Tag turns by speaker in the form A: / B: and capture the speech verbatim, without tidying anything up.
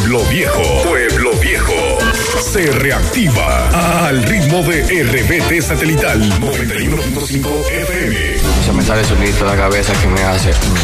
A: Pueblo Viejo. Pueblo Viejo. Se reactiva al ritmo de R B T Satelital noventa y uno punto cinco F M.
B: Se me sale solito la cabeza que me hace.